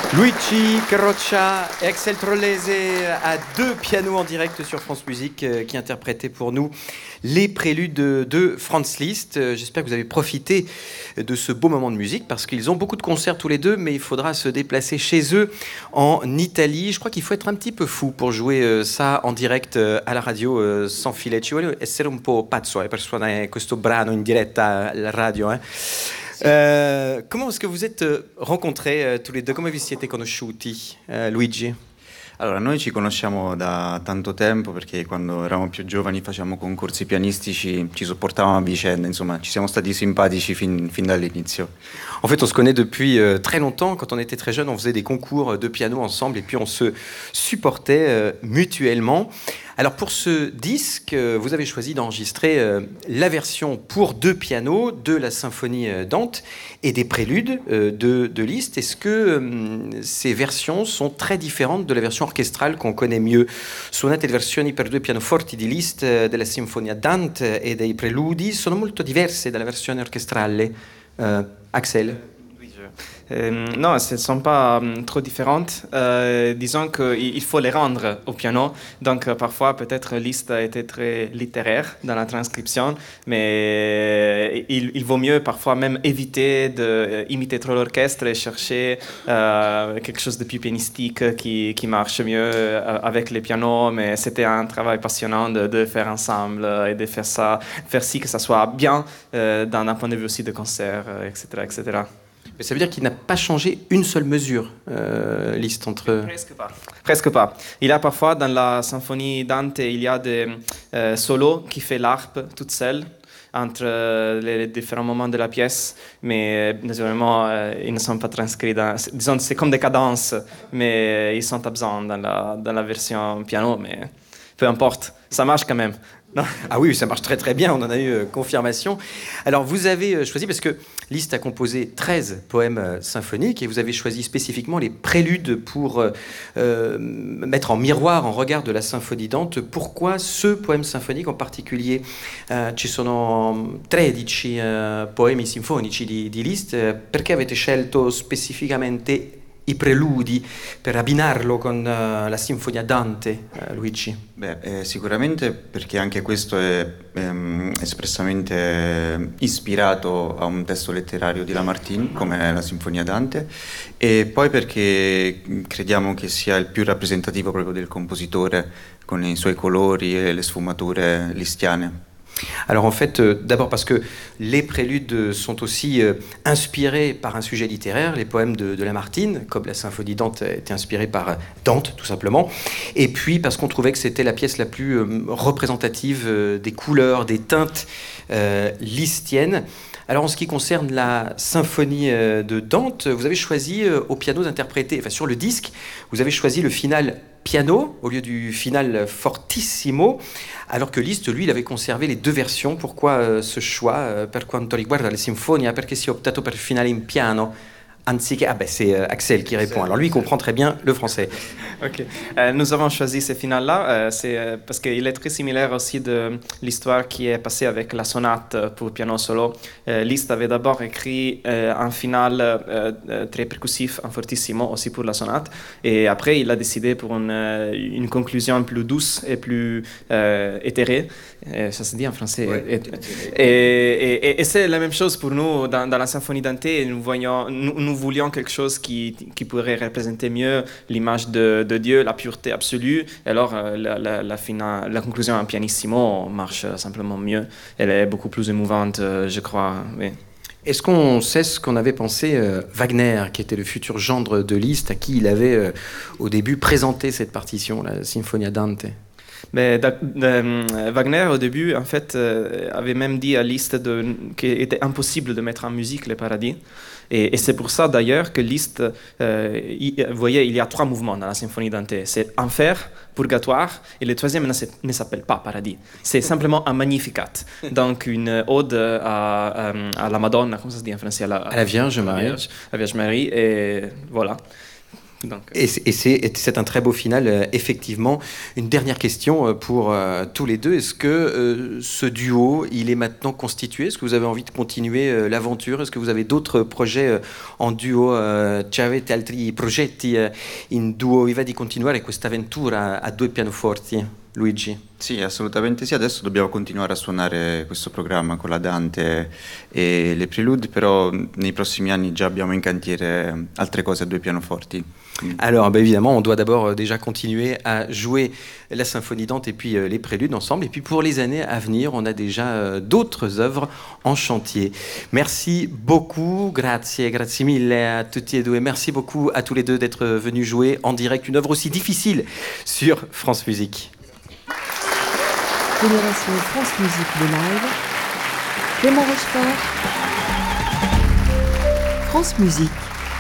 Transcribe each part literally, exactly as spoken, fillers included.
Luigi Carroccia et Axel Trollese à deux pianos en direct sur France Musique euh, qui interprétaient pour nous les préludes de, de Franz Liszt. Euh, J'espère que vous avez profité de ce beau moment de musique parce qu'ils ont beaucoup de concerts tous les deux, mais il faudra se déplacer chez eux en Italie. Je crois qu'il faut être un petit peu fou pour jouer euh, ça en direct euh, à la radio euh, sans filet. Ci vuole essere un po' pazzo eh, per suonare questo brano in diretta alla radio. Eh. Euh, comment est-ce que vous êtes euh, rencontrés euh, tous les deux? Come vi siete conosciuti, euh, Luigi? Allora, noi ci conosciamo da tanto tempo perché quando eravamo più giovani facevamo concorsi pianistici, ci sopportavamo a vicenda, insomma, ci siamo stati simpatici fin, fin dall'inizio. En fait, on se connaît depuis euh, très longtemps. Quand on était très jeune, on faisait des concours de piano ensemble et puis on se supportait euh, mutuellement. Alors pour ce disque, euh, vous avez choisi d'enregistrer euh, la version pour deux pianos de la symphonie euh, Dante et des préludes euh, de, de Liszt. Est-ce que euh, ces versions sont très différentes de la version orchestrale qu'on connaît mieux? Suonate le versioni per due pianoforti di Liszt eh, della Sinfonia Dante e dei preludi sono molto diverse dalla versione orchestrale. Euh, Axel? Euh, non, ce ne sont pas um, trop différentes. Euh, disons qu'il faut les rendre au piano. Donc, euh, parfois, peut-être Liszt a été très littéraire dans la transcription, mais il, il vaut mieux parfois même éviter d'imiter trop l'orchestre et chercher euh, quelque chose de plus pianistique qui, qui marche mieux avec les pianos. Mais c'était un travail passionnant de, de faire ensemble et de faire ça, faire si que ça soit bien euh, d'un point de vue aussi de concert, et cetera, et cetera. Mais ça veut dire qu'il n'a pas changé une seule mesure, euh, Liszt, entre... Presque pas. Presque pas. Il y a parfois, dans la symphonie Dante, il y a des euh, solos qui fait l'harpe toute seule entre euh, les, les différents moments de la pièce, mais euh, naturellement, euh, ils ne sont pas transcrits dans... Disons, c'est comme des cadences, mais euh, ils sont absents dans la, dans la version piano, mais peu importe, ça marche quand même. Non. Ah oui, ça marche très très bien, on en a eu euh, confirmation. Alors vous avez euh, choisi, parce que Liszt a composé treize poèmes euh, symphoniques et vous avez choisi spécifiquement les préludes pour euh, euh, mettre en miroir, en regard de la symphonie Dante. Pourquoi ce poème symphonique en particulier? uh, Ci sono tredici uh, poemi sinfonici di, di Liszt, uh, perché avete scelto specificamente i preludi per abbinarlo con uh, la Sinfonia Dante, uh, Luigi? Beh, eh, sicuramente perché anche questo è ehm, espressamente ispirato a un testo letterario di Lamartine, come la Sinfonia Dante, e poi perché crediamo che sia il più rappresentativo proprio del compositore, con i suoi colori e le sfumature lisztiane. Alors en fait, euh, d'abord parce que les préludes sont aussi euh, inspirés par un sujet littéraire, les poèmes de, de Lamartine, comme la symphonie Dante était inspirée par Dante tout simplement, et puis parce qu'on trouvait que c'était la pièce la plus euh, représentative euh, des couleurs, des teintes euh, lisztiennes. Alors en ce qui concerne la symphonie euh, de Dante, vous avez choisi euh, au piano d'interpréter, enfin sur le disque, vous avez choisi le final piano au lieu du final fortissimo, alors que Liszt, lui, il avait conservé les deux versions. Pourquoi euh, ce choix euh, per quanto riguarda la sinfonia? Perché si è optato per il finale in piano anziché... Ah ben c'est euh, Axel qui répond. Alors lui, il comprend très bien le français. Ok. Euh, nous avons choisi ce final-là euh, c'est, euh, parce qu'il est très similaire aussi de l'histoire qui est passée avec la sonate pour piano solo. Euh, Liszt avait d'abord écrit euh, un final euh, euh, très percussif, un fortissimo aussi pour la sonate, et après il a décidé pour une, une conclusion plus douce et plus euh, éthérée. Et ça se dit en français. Ouais. Et, et, et, et c'est la même chose pour nous dans, dans la symphonie Dante. Nous, voyons, nous, nous voulions quelque chose qui, qui pourrait représenter mieux l'image de, de Dieu, la pureté absolue. Et alors la, la, la, finale, la conclusion en pianissimo marche simplement mieux. Elle est beaucoup plus émouvante, je crois. Oui. Est-ce qu'on sait ce qu'en avait pensé euh, Wagner, qui était le futur gendre de Liszt, à qui il avait euh, au début présenté cette partition, la Sinfonia Dante? Mais euh, Wagner, au début, en fait, euh, avait même dit à Liszt de, qu'il était impossible de mettre en musique les paradis. Et, et c'est pour ça, d'ailleurs, que Liszt, euh, il, vous voyez, il y a trois mouvements dans la symphonie Dante. C'est Enfer, Purgatoire, et le troisième ne, ne s'appelle pas Paradis. C'est simplement un Magnificat. Donc, une ode à, à, à la Madonna, comment ça se dit en français? À la, à la Vierge Marie. À la Vierge Marie, et voilà. Donc, et c'est, et c'est, et c'est un très beau final, euh, effectivement. Une dernière question euh, pour euh, tous les deux. Est-ce que euh, ce duo, il est maintenant constitué? Est-ce que vous avez envie de continuer euh, l'aventure? Est-ce que vous avez d'autres projets euh, en duo? euh, Ci avete altri progetti euh, in duo? Vi va di continuare questa avventura a due pianoforti, Luigi? Sì, assolutamente sì. Adesso dobbiamo continuare a suonare questo programma con la Dante e le Prelude, però nei prossimi anni già abbiamo in cantiere altre cose a due pianoforti. Alors, bah, évidemment, on doit d'abord euh, déjà continuer à jouer la Symphonie Dante et puis euh, les préludes ensemble. Et puis pour les années à venir, on a déjà euh, d'autres œuvres en chantier. Merci beaucoup, grazie, grazie mille à tutti e due. Merci beaucoup à tous les deux d'être venus jouer en direct une œuvre aussi difficile sur France Musique. Génération France Musique de live. Clément Rochefort. France Musique.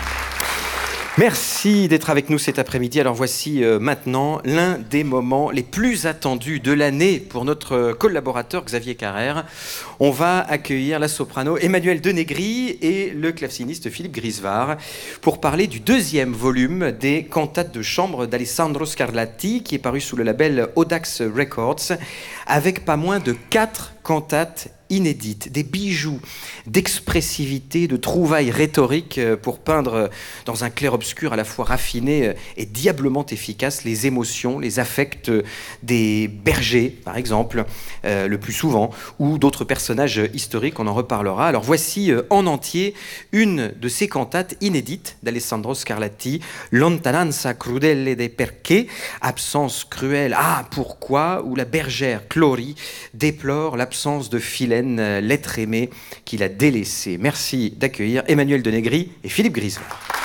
Merci d'être avec nous cet après-midi. Alors voici euh, maintenant l'un des moments les plus attendus de l'année pour notre collaborateur Xavier Carrère. On va accueillir la soprano Emmanuelle Denegri et le claveciniste Philippe Grisevard pour parler du deuxième volume des cantates de chambre d'Alessandro Scarlatti qui est paru sous le label Audax Records avec pas moins de quatre cantates inédites, des bijoux d'expressivité, de trouvailles rhétoriques pour peindre dans un clair-obscur à la fois raffiné et diablement efficace les émotions, les affects des bergers, par exemple, euh, le plus souvent, ou d'autres personnages historiques, on en reparlera. Alors voici euh, en entier une de ces cantates inédites d'Alessandro Scarlatti, Lontananza crudele dei perché, absence cruelle, ah pourquoi, où la bergère Clory déplore l'absence de Philène, l'être aimé qu'il a délaissé. Merci d'accueillir Emmanuelle Denegri et Philippe Grisevard.